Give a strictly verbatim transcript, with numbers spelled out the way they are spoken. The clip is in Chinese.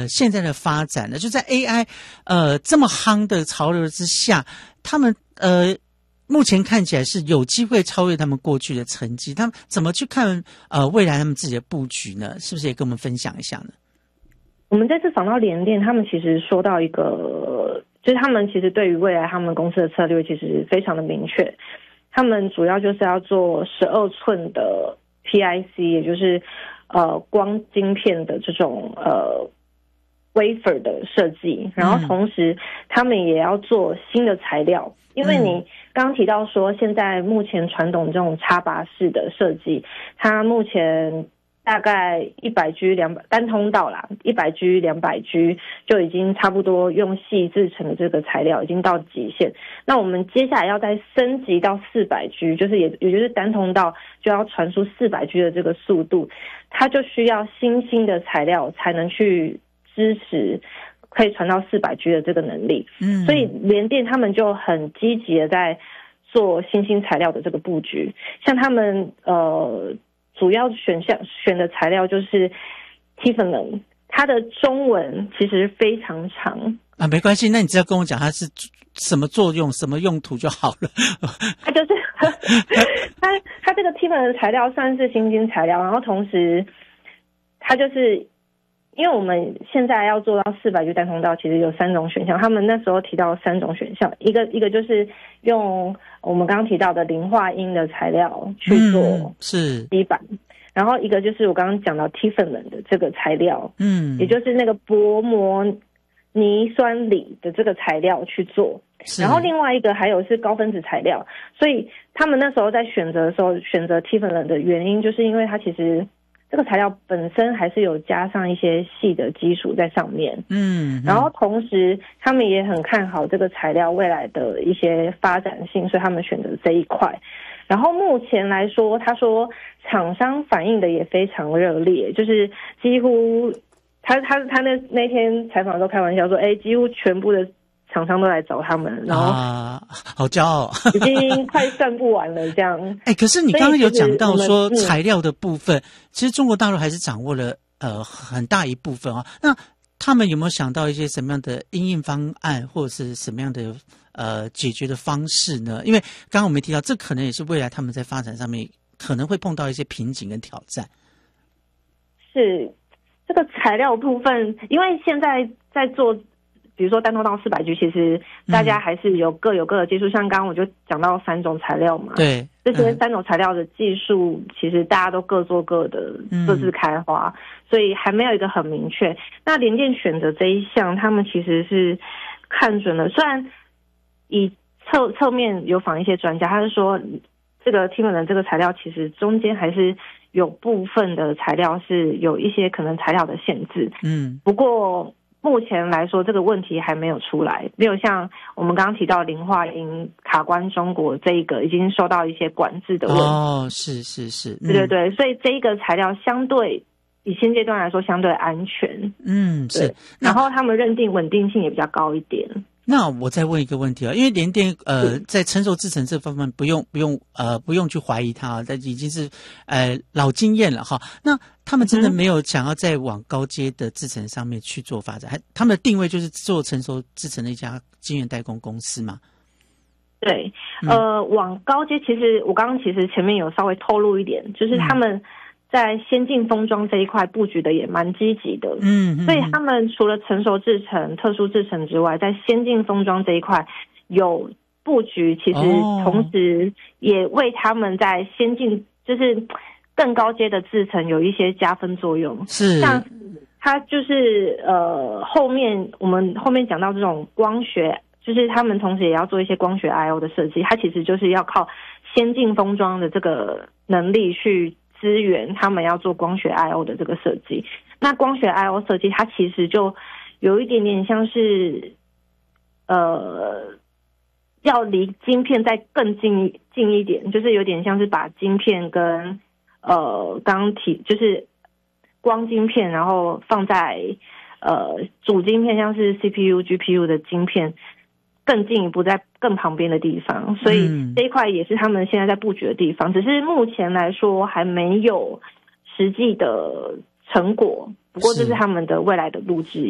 呃现在的发展呢？就在 A I 呃这么夯的潮流之下，他们呃目前看起来是有机会超越他们过去的成绩。他们怎么去看呃未来他们自己的布局呢？是不是也跟我们分享一下呢？ 我们这次访到联电，他们其实说到一个，就是他们其实对于未来他们公司的策略其实非常的明确。他们主要就是要做十二寸的 P I C， 也就是呃光晶片的这种呃 wafer 的设计，然后同时他们也要做新的材料，因为你刚刚提到说现在目前传统这种插拔式的设计，它目前大概一百 G 两百单通道啦，一百 G 两百 G 就已经差不多用细制成的这个材料已经到极限。那我们接下来要再升级到四百 G， 就是也也就是单通道就要传输四百 G 的这个速度，它就需要新兴的材料才能去支持可以传到四百 G 的这个能力。嗯，所以联电他们就很积极的在做新兴材料的这个布局，像他们呃。主要选项选的材料就是 Tiffany， 它的中文其实非常长啊，没关系，那你只要跟我讲它是什么作用、什么用途就好了。 它就是它它这个 Tiffany 的材料算是新兴材料，然后同时它就是因为我们现在要做到四百 G 单通道，其实有三种选项。他们那时候提到三种选项，一个一个就是用我们刚刚提到的磷化铟的材料去做是基板，嗯、然后一个就是我刚刚讲到 Tiffany 的这个材料，嗯，也就是那个薄膜泥酸锂的这个材料去做。然后另外一个还有是高分子材料，所以他们那时候在选择的时候选择 Tiffany 的原因，就是因为它其实这个材料本身还是有加上一些细的基础在上面，嗯，然后同时他们也很看好这个材料未来的一些发展性，所以他们选择这一块。然后目前来说，他说厂商反应的也非常热烈，就是几乎他他他那那天采访的时候开玩笑说，哎，几乎全部的厂商都来找他们，然后啊，好骄傲， 已经快算不完了这样。 哎、欸，可是你刚刚有讲到说材料的部分，其实中国大陆还是掌握了呃很大一部分啊。那他们有没有想到一些什么样的因应方案，或者是什么样的呃解决的方式呢？因为刚刚我们提到，这可能也是未来他们在发展上面可能会碰到一些瓶颈跟挑战。 是这个材料部分，因为现在在做。比如说单通道四百 G， 其实大家还是有各有各的技术，嗯、像刚刚我就讲到三种材料嘛，对，这些三种材料的技术，其实大家都各做各的，嗯、各自开花，所以还没有一个很明确。那联电选择这一项，他们其实是看准了，虽然以侧侧面有访一些专家，他是说这个 Tiffany 这个材料其实中间还是有部分的材料是有一些可能材料的限制，嗯，不过。目前来说，这个问题还没有出来，没有像我们刚刚提到磷化铟卡关中国这一个已经受到一些管制的问题。 哦，是是是， 嗯、对对对，所以这一个材料相对以现阶段来说相对安全。嗯，是。然后他们认定稳定性也比较高一点。 那我再问一个问题啊，因为联电呃在成熟制程这方面不用不用呃不用去怀疑它，但已经是呃老经验了哈。那他们真的没有想要再往高阶的制程上面去做发展，还他们的定位就是做成熟制程的一家晶圆代工公司嘛？ 对，呃，往高阶其实我刚刚其实前面有稍微透露一点，就是他们在先进封装这一块布局的也蛮积极的，嗯，所以他们除了成熟制程、特殊制程之外，在先进封装这一块有布局，其实同时也为他们在先进就是更高阶的制程有一些加分作用。是，像它就是呃后面我们后面讲到这种光学，就是他们同时也要做一些光学 I O 的设计，它其实就是要靠先进封装的这个能力去资源他们要做光学 I O 的这个设计。那光学 I O 设计它其实就有一点点像是呃要离晶片再更近近一点，就是有点像是把晶片跟呃刚刚提就是光晶片，然后放在呃主晶片，像是 C P U、G P U 的晶片更进一步在更旁边的地方，所以这一块也是他们现在在布局的地方，只是目前来说还没有实际的成果，不过这是他们的未来的路之一。